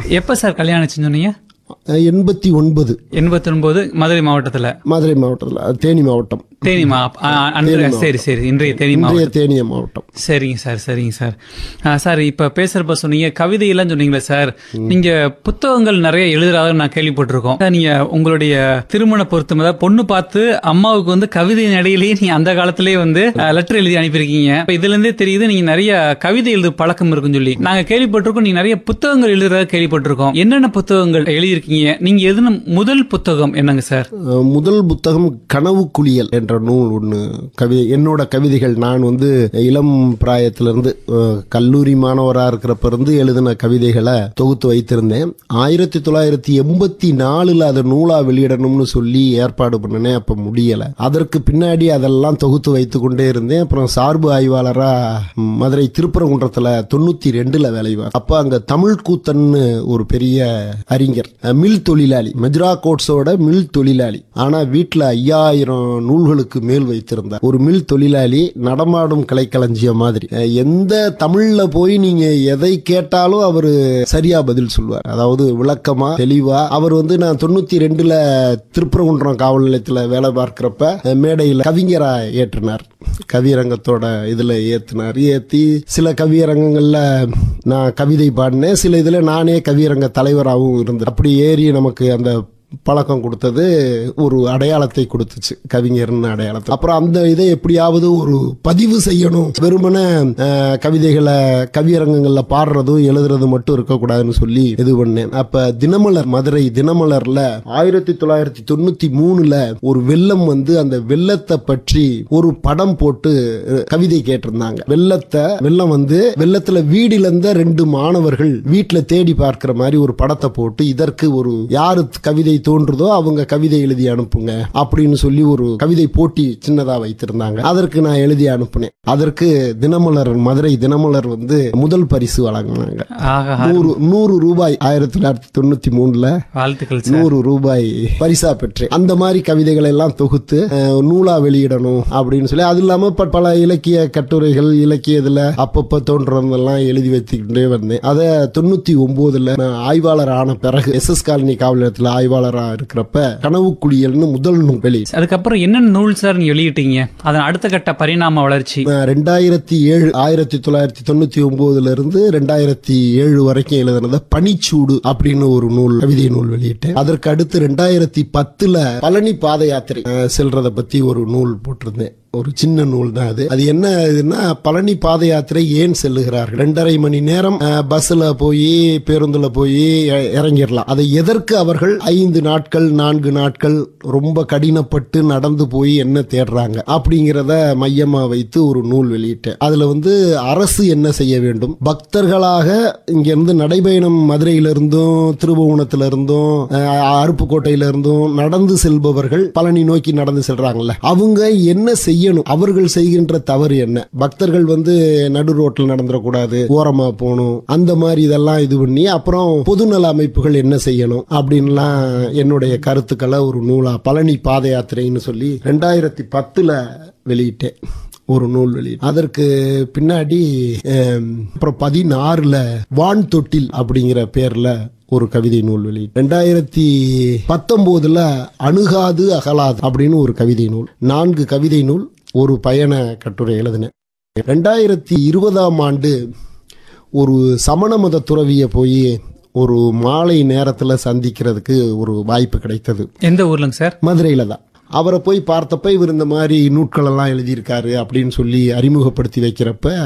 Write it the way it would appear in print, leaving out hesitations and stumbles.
எப்ப சார் கல்யாணம் ஆச்சுன்னு சொன்னீங்க? 89. 89 மதுரை மாவட்டத்துல. மதுரை மாவட்டத்தில், தேனி மாவட்டம். தேனி சரி சரி, இன்றைய தேனி மாவட்டம். தேனிய மாவட்டம். சரிங்க சார், சரிங்க சார். சார் இப்ப பேசுறப்ப சொன்னீங்க கவிதையெல்லாம் சொன்னீங்களே சார், நீங்க புத்தகங்கள் நிறைய எழுதுறதாக நான் கேள்விப்பட்டிருக்கோம். நீங்க உங்களுடைய திருமண பொருத்தம், அதாவது பொண்ணு பார்த்து அம்மாவுக்கு வந்து கவிதை நடையிலேயே நீங்க அந்த காலத்திலேயே வந்து லெட்டர் எழுதி அனுப்பியிருக்கீங்க. இதுல இருந்தே தெரியுது நீங்க நிறைய கவிதை எழுது பழக்கம் இருக்குன்னு சொல்லி. நாங்க கேள்விப்பட்டிருக்கோம் நீங்க நிறைய புத்தகங்கள் எழுதுறதாக கேள்விப்பட்டிருக்கோம். என்னென்ன புத்தகங்கள் எழுதியிருக்கீங்க? நீங்க எழுதின முதல் புத்தகம் என்னங்க சார்? முதல் புத்தகம் கனவு குளியல் என்ற நூல் ஒன்று. கவிதை, என்னோட கவிதைகள். நான் வந்து இளம் பிராயத்திலிருந்து கல்லூரி மாணவராக இருக்கிறப்ப இருந்து எழுதின கவிதைகளை தொகுத்து வைத்திருந்தேன். 1984 அதை நூலா வெளியிடணும்னு சொல்லி ஏற்பாடு பண்ணினேன். அப்ப முடியல. அதற்கு பின்னாடி அதெல்லாம் தொகுத்து வைத்துக் கொண்டே இருந்தேன். அப்புறம் சார்பு ஆய்வாளரா மதுரை திருப்பரங்குன்றத்துல 92 வேலை. அப்ப அங்க தமிழ் கூத்தன்னு ஒரு பெரிய அறிஞர், மில் தொழிலாளி, மெஜ்ரா கோட்ஸோட மில் தொழிலாளி, ஆனா வீட்டுல 5000 நூல்களுக்கு மேல் வைத்திருந்தார். ஒரு மில் தொழிலாளி, நடமாடும் கலைக்களஞ்சியம் மாதிரி. எந்த தமிழ்ல போய் நீங்க எதை கேட்டாலும் அவரு சரியா பதில் சொல்லுவார். அதாவது விளக்கமா, தெளிவா. அவர் வந்து நான் 92 திருப்பரங்குன்றம் காவல் நிலையத்துல வேலை பார்க்கிறப்ப மேடையில் கவிஞரா ஏற்றினார். கவியரங்கத்தோட இதுல ஏத்தி சில கவியரங்கங்கள்ல நான் கவிதை பாடினேன். சில இதுல நானே கவியரங்க தலைவராகவும் இருந்தேன். அப்படி ஏறி நமக்கு அந்த பழக்கம் கொடுத்தது ஒரு அடையாளத்தை கொடுத்துச்சு, கவிஞர்னு அடையாளத்தை. அப்புறம் அந்த இதை எப்படியாவது ஒரு பதிவு செய்யணும். வெறுமனே கவிதைகளை கவியரங்கங்கள்ல பாடுறதும் எழுதுறது மட்டும் இருக்கக்கூடாதுன்னு சொல்லி இது பண்ணேன். அப்ப தினமலர், மதுரை தினமலர்ல 1993 ஒரு வெள்ளம் வந்து அந்த வெள்ளத்தை பற்றி ஒரு படம் போட்டு கவிதை கேட்டிருந்தாங்க. வெள்ளம் வந்து வெள்ளத்துல வீடிலிருந்த 2 மாணவர்கள் வீட்டுல தேடி பார்க்கிற மாதிரி ஒரு படத்தை போட்டு, இதற்கு ஒரு யாரு கவிதை தோன்றுதோ அவங்க கவிதை எழுதி அனுப்புங்க அப்படின்னு சொல்லி ஒரு கவிதை போட்டி சின்னதா வைத்திருந்தாங்க. அதற்கு நான் எழுதி அனுப்புனேன். அதற்கு தினமலர், மதுரை தினமலர் வந்து முதல் பரிசு வழங்கினாங்க. 100 ரூபாய். 1993 வாழ்த்துக்கள். 100 ரூபாய் பரிசா பெற்றேன். அந்த மாதிரி கவிதைகளை எல்லாம் தொகுத்து நூலா வெளியிடணும் அப்படின்னு சொல்லி, அது இல்லாம பல இலக்கிய கட்டுரைகள், இலக்கிய இதுல அப்பப்ப தோன்றதெல்லாம் எழுதி வச்சுக்கிட்டே வந்தேன். அதை 99 நான் ஆய்வாளர் ஆன பிறகு SS காலனி காவல் நிலையத்தில் ஆய்வாளர் இருக்கிறப்ப கனவு குளியல்னு முதல் நூல் வெளி. அதுக்கப்புறம் என்ன நூல் சார் நீங்க வெளியிட்டீங்க? அதன் அடுத்த கட்ட பரிணாம வளர்ச்சி 2007, 1999 இருந்து 2007 வரைக்கும் எழுதினத பனிச்சூடு அப்படின்னு ஒரு நூல், கவிதை நூல் வெளியிட்டேன். அதற்கு அடுத்து 2010 பழனி பாத யாத்திரை செல்றத பத்தி ஒரு நூல் போட்டிருந்தேன். ஒரு சின்ன நூல் தான் அது. அது என்ன இதுன்னா, பழனி பாத யாத்திரை ஏன் செல்லுகிறார்கள்? 2.5 மணி நேரம் பஸ்ல போய் பேருந்துல போய் இறங்கிடலாம். அதை எதற்கு அவர்கள் 5 நாட்கள் 4 நாட்கள் ரொம்ப கடினப்பட்டு நடந்து போய் என்ன தேடுறாங்க அப்படிங்கிறத மையமா வைத்து ஒரு நூல் வெளியிட்டேன். அதுல வந்து அரசு என்ன செய்ய வேண்டும், பக்தர்களாக இங்கிருந்து நடைபயணம் மதுரையிலிருந்தும் திருபுவனத்திலிருந்தும் அருப்புக்கோட்டையிலிருந்தும் நடந்து செல்பவர்கள் பழனி நோக்கி நடந்து செல்றாங்கல்ல, அவங்க என்ன செய்யணும், அவர்கள் செய்கின்ற தவறு என்ன, பக்தர்கள் வந்து நடு ரோட்டில் நடந்துடக்கூடாது, ஓரமா போகணும், அந்த மாதிரி இதெல்லாம் இது பண்ணி, அப்புறம் பொதுநல அமைப்புகள் என்ன செய்யணும் அப்படின்லாம் என்னுடைய கருத்துக்களை ஒரு நூலா பழனி பாத யாத்திரைன்னு சொல்லி 2010 வெளியிட்டேன். ஒரு நூல் வெளியிட்டு அதற்கு பின்னாடி அப்புறம் 2016 வான் தொட்டில் அப்படிங்கிற பேர்ல ஒரு கவிதை நூல் வெளியிட்டு 2019 அணுகாது அகலாது அப்படின்னு ஒரு கவிதை நூல், 4 கவிதை நூல், ஒரு பயண கட்டுரை எழுதினேன். 2020 ஒரு சமண மத துறவிய போய் ஒரு மாலை நேரத்துல சந்திக்கிறதுக்கு ஒரு வாய்ப்பு கிடைத்தது. எந்த ஊர்லங்க சார்? மதுரையில தான். அவரை போய் பார்த்தப்ப இவர் இந்த மாதிரி நூட்கள் எல்லாம் எழுதியிருக்காரு அப்படின்னு சொல்லி அறிமுகப்படுத்தி வைக்கிறப்ப